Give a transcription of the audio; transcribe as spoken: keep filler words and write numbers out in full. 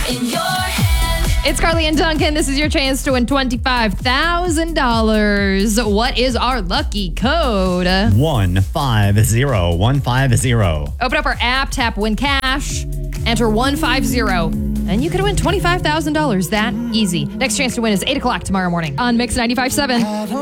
in your hand. It's Carly and Duncan. This is your chance to win twenty-five thousand dollars. What is our lucky code? one five zero one five zero. Open up our app, tap Win Cash, enter one five zero, and you could win twenty-five thousand dollars. That easy. Next chance to win is eight o'clock tomorrow morning on Mix ninety-five point seven.